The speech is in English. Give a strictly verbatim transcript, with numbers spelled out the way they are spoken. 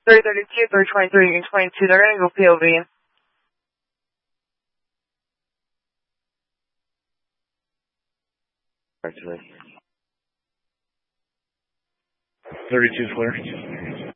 three thirty-two, three twenty-three, and twenty-two. They're going to go P O V. thirty-two clear.